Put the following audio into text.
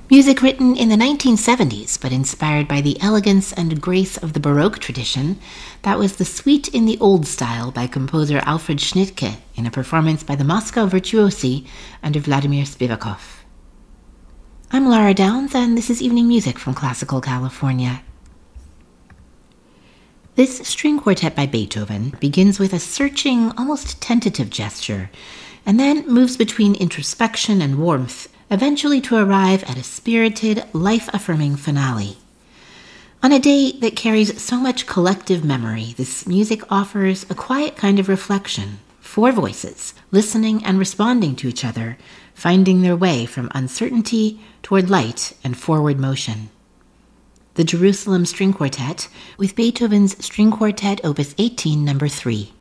Music written in the 1970s, but inspired by the elegance and grace of the Baroque tradition, that was the Suite in the Old Style by composer Alfred Schnittke in a performance by the Moscow Virtuosi under Vladimir Spivakov. I'm Laura Downs, and this is Evening Music from Classical California. This string quartet by Beethoven begins with a searching, almost tentative gesture, and then moves between introspection and warmth, eventually to arrive at a spirited, life-affirming finale. On a day that carries so much collective memory, this music offers a quiet kind of reflection. 4 voices, listening and responding to each other, finding their way from uncertainty toward light and forward motion. The Jerusalem String Quartet with Beethoven's String Quartet Opus 18, No. 3.